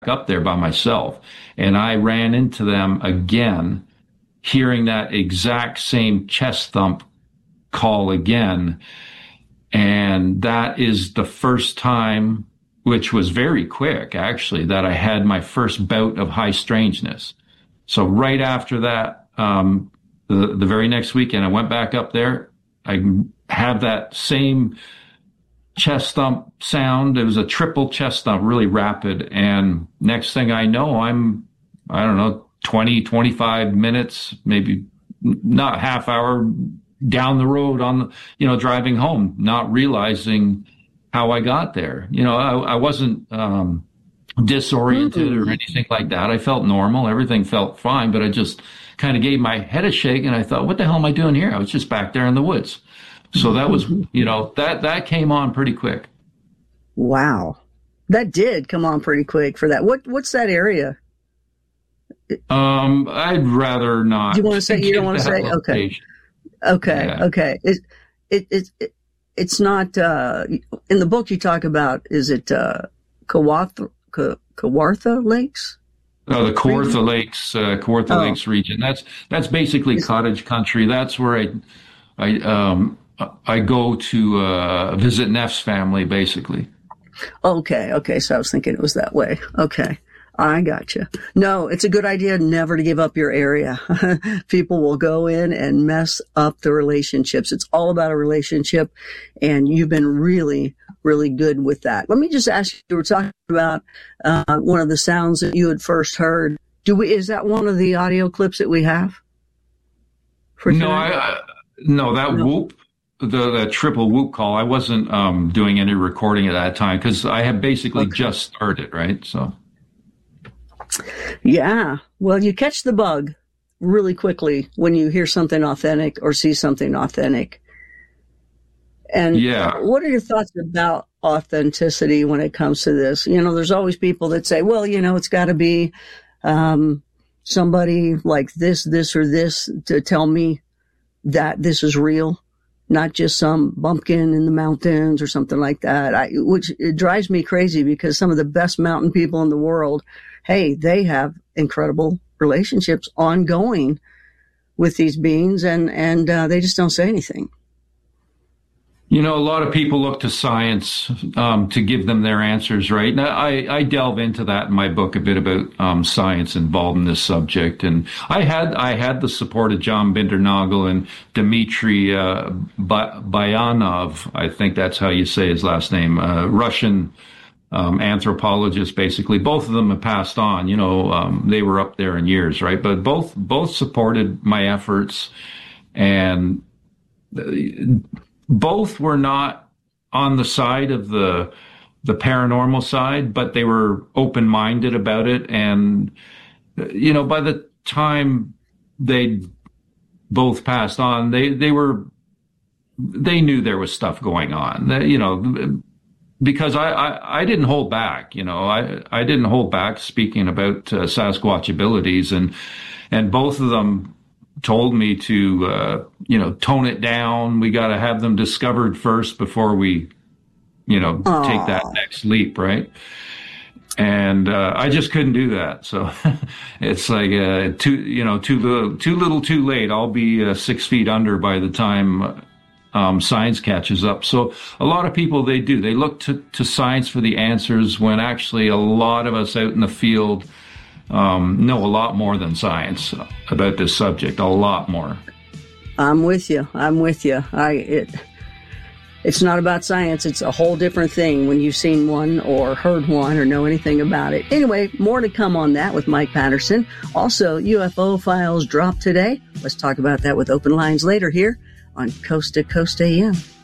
up there by myself, and I ran into them again, hearing that exact same chest thump call again. And that is the first time, which was very quick, actually, that I had my first bout of high strangeness. So right after that, the very next weekend, I went back up there. I had that same chest thump sound. It was a triple chest thump, really rapid. And next thing I know, I don't know, 20, 25 minutes, maybe not half hour down the road driving home, not realizing how I got there. I wasn't disoriented or anything like that. I felt normal. Everything felt fine, but I just kind of gave my head a shake and I thought, what the hell am I doing here? I was just back there in the woods. So that was, that came on pretty quick. Wow. That did come on pretty quick for that. What's that area? I'd rather not. Do you want to say? You don't want to say? Okay. Yeah. Okay. It's not, in the book you talk about, is it, Kawartha Lakes? Oh, the Kawartha Lakes, Lakes region. That's basically cottage country. That's where I go to, visit Neff's family, basically. Okay. So I was thinking it was that way. Okay. I gotcha. No, it's a good idea never to give up your area. People will go in and mess up the relationships. It's all about a relationship, and you've been really, really good with that. Let me just ask you, we're talking about one of the sounds that you had first heard. Is that one of the audio clips that we have? No, whoop, the triple whoop call, I wasn't doing any recording at that time because I had basically just started, right? So. Yeah. Well, you catch the bug really quickly when you hear something authentic or see something authentic. And what are your thoughts about authenticity when it comes to this? There's always people that say, well, it's got to be somebody like this, or this to tell me that this is real, not just some bumpkin in the mountains or something like that, which it drives me crazy because some of the best mountain people in the world, hey, they have incredible relationships ongoing with these beings, and they just don't say anything. A lot of people look to science to give them their answers, right? Now, I delve into that in my book a bit about science involved in this subject, and I had the support of John Bindernagel and Dmitry Bayanov. I think that's how you say his last name. Russian anthropologists, basically. Both of them have passed on. They were up there in years, right? But both supported my efforts, and both were not on the side of the paranormal side, but they were open-minded about it. And, by the time they both passed on, they knew there was stuff going on, because I didn't hold back, I didn't hold back speaking about Sasquatch abilities, and both of them told me to, tone it down. We got to have them discovered first before we, take that next leap, right? And I just couldn't do that. So it's like too little, too late. I'll be 6 feet under by the time science catches up. So a lot of people, they look to science for the answers, when actually a lot of us out in the field know a lot more than science about this subject, a lot more. I'm with you. It's not about science. It's a whole different thing when you've seen one or heard one or know anything about it. Anyway, more to come on that with Mike Patterson. Also, UFO files dropped today. Let's talk about that with Open Lines later here on Coast to Coast AM.